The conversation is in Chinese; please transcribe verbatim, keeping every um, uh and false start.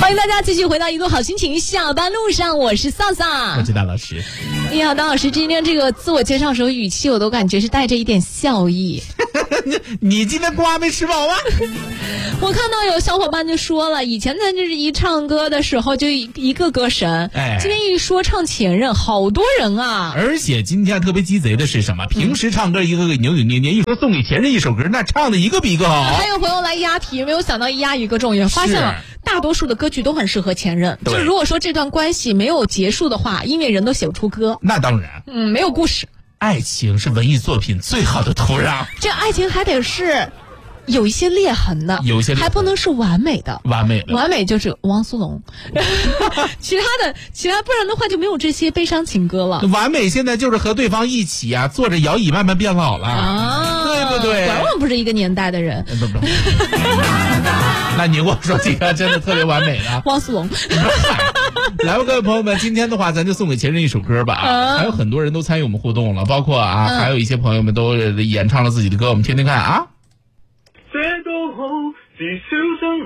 欢迎大家继续回到一路好心情下班路上，我是萨萨， 我是大老师。 哎呀，大老师今天这个自我介绍时候语气我都感觉是带着一点笑意。 你今天瓜没吃饱吗？ 我看到有小伙伴就说了，以前咱就是一唱歌的时候就一一个歌神，哎，今天一说唱前任，好多人啊。 而且今天特别鸡贼的是什么？平时唱歌一个个扭扭捏捏，一说送给前任一首歌，那唱的一个比一个好。 还有朋友来押题，没有想到一押一个中，也发现了大多数的歌曲都很适合前任。就如果说这段关系没有结束的话，音乐人都写不出歌。 那当然， 嗯，没有故事。 爱情是文艺作品最好的土壤。 这爱情还得是有一些裂痕的， 有一些还不能是完美的。 完美的， 完美就是汪苏泷。其他的，其他不然的话就没有这些悲伤情歌了。 完美现在就是和对方一起啊，坐着摇椅慢慢变老了啊，对不对？ 果然我们不是一个年代的人。 不不。那你给我说几个真的特别完美的？ 汪苏泷。 来吧，各位朋友们，今天的话咱就送给前任一首歌吧。啊、还有很多人都参与我们互动了，包括啊，嗯、还有一些朋友们都演唱了自己的歌，我们听听看啊。